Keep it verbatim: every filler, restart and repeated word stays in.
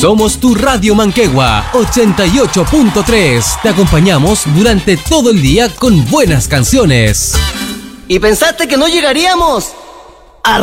Somos tu Radio Manquehue ochenta y ocho punto tres. Te acompañamos durante todo el día con buenas canciones. ¿Y pensaste que no llegaríamos?